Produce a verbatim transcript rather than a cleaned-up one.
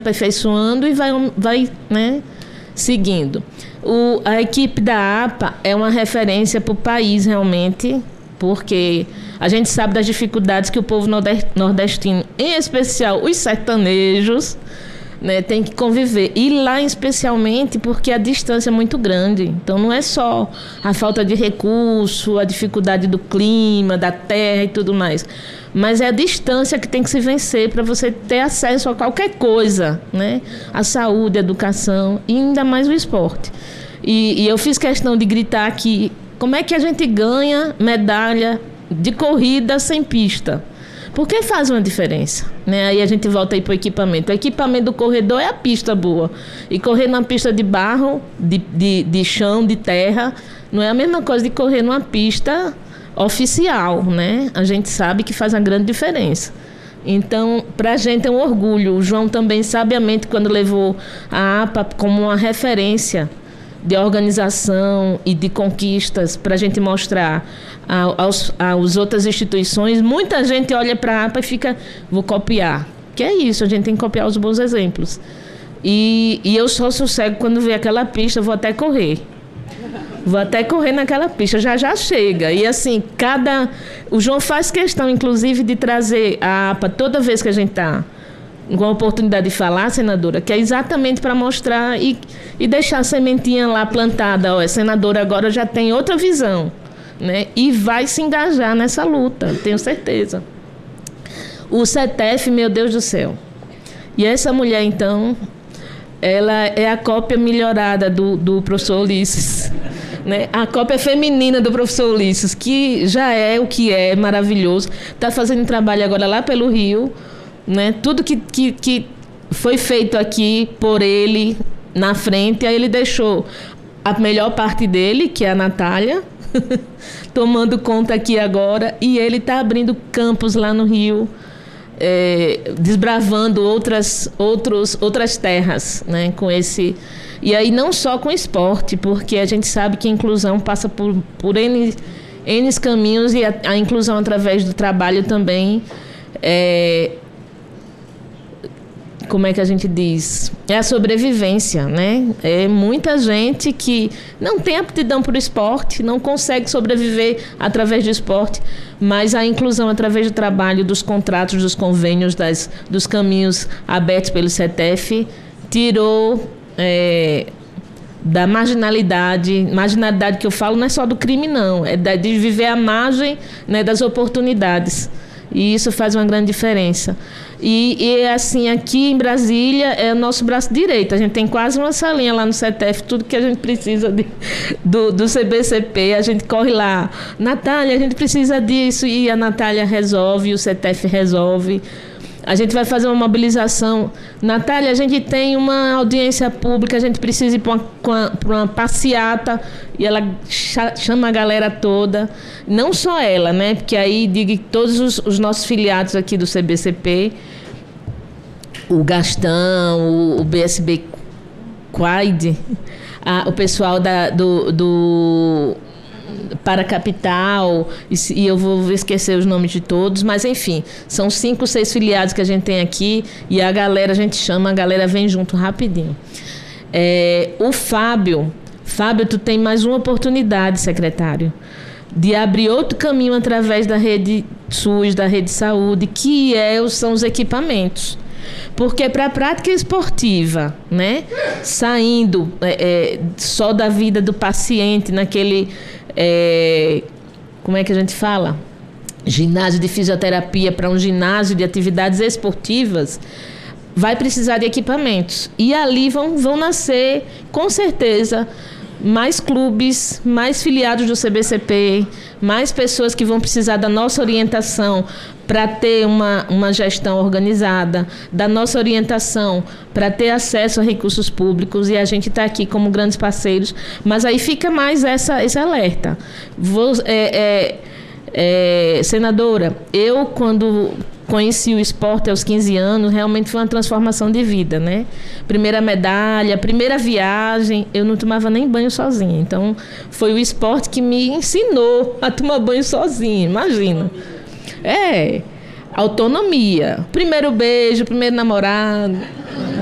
aperfeiçoando e vai, vai né, seguindo. O, a equipe da A P A é uma referência para o país, realmente, porque a gente sabe das dificuldades que o povo nordestino, em especial os sertanejos, né, tem que conviver. E lá, especialmente, porque a distância é muito grande. Então, não é só a falta de recurso, a dificuldade do clima, da terra e tudo mais, mas é a distância que tem que se vencer para você ter acesso a qualquer coisa, né? A saúde, a educação e ainda mais o esporte. E, e eu fiz questão de gritar aqui, como é que a gente ganha medalha de corrida sem pista? Porque faz uma diferença, né? Aí a gente volta aí para o equipamento. O equipamento do corredor é a pista boa. E correr numa pista de barro, de, de, de chão, de terra, não é a mesma coisa de correr numa pista oficial, né? A gente sabe que faz uma grande diferença. Então, para a gente é um orgulho. O João também, sabiamente, quando levou a A P A como uma referência de organização e de conquistas para a gente mostrar aos, às outras instituições, muita gente olha para a A P A e fica, vou copiar. Que é isso, a gente tem que copiar os bons exemplos. E, e eu só sossego quando ver aquela pista, vou até correr. Vou até correr naquela pista, já já chega. E assim, cada... O João faz questão, inclusive, de trazer a A P A toda vez que a gente está com a oportunidade de falar, senadora, que é exatamente para mostrar e, e deixar a sementinha lá plantada. Ó, a senadora agora já tem outra visão, né? E vai se engajar nessa luta, tenho certeza. O C E T F, meu Deus do céu. E essa mulher, então, ela é a cópia melhorada do, do professor Ulisses, né? A cópia feminina do professor Ulisses, que já é o que é maravilhoso. Está fazendo trabalho agora lá pelo Rio, né? Tudo que, que, que foi feito aqui por ele na frente, aí ele deixou a melhor parte dele, que é a Natália, tomando conta aqui agora, e ele está abrindo campos lá no Rio, é, desbravando outras, outros, outras terras, né? Com esse... E aí não só com esporte, porque a gente sabe que a inclusão passa por, por N, N caminhos, e a, a inclusão através do trabalho também é... Como é que a gente diz? É a sobrevivência, né? É muita gente que não tem aptidão para o esporte, não consegue sobreviver através do esporte, mas a inclusão através do trabalho, dos contratos, dos convênios, das, dos caminhos abertos pelo C E T F, tirou é, da marginalidade. Marginalidade que eu falo não é só do crime, não. É de viver à margem, né, das oportunidades. E isso faz uma grande diferença. E, e assim, aqui em Brasília é o nosso braço direito. A gente tem quase uma salinha lá no C E T F, tudo que a gente precisa de, do, do C B C P, a gente corre lá. Natália, a gente precisa disso, e a Natália resolve, o C E T F resolve. A gente vai fazer uma mobilização. Natália, a gente tem uma audiência pública, a gente precisa ir para uma, para uma passeata, e ela chama a galera toda. Não só ela, né? Porque aí digo que todos os, os nossos filiados aqui do C B C P, o Gastão, o, o B S B Quaid, a, o pessoal da, do... do para a capital, e, e eu vou esquecer os nomes de todos, mas enfim, são cinco, seis filiados que a gente tem aqui, e a galera, a gente chama, a galera vem junto rapidinho. É, o Fábio, Fábio, tu tem mais uma oportunidade, secretário, de abrir outro caminho através da rede SUS, da rede saúde, que é, são os equipamentos. Porque para a prática esportiva, né, saindo é, é, só da vida do paciente naquele, é, como é que a gente fala? Ginásio de fisioterapia para um ginásio de atividades esportivas, vai precisar de equipamentos. E ali vão, vão nascer, com certeza, mais clubes, mais filiados do C B C P, mais pessoas que vão precisar da nossa orientação para ter uma, uma gestão organizada, da nossa orientação para ter acesso a recursos públicos, e a gente está aqui como grandes parceiros, mas aí fica mais essa, esse alerta. Vou, é, é, é, senadora, eu quando conheci o esporte aos quinze anos, realmente foi uma transformação de vida, né? Primeira medalha, primeira viagem, eu não tomava nem banho sozinha. Então, foi o esporte que me ensinou a tomar banho sozinha, imagina. É, autonomia. Primeiro beijo, primeiro namorado.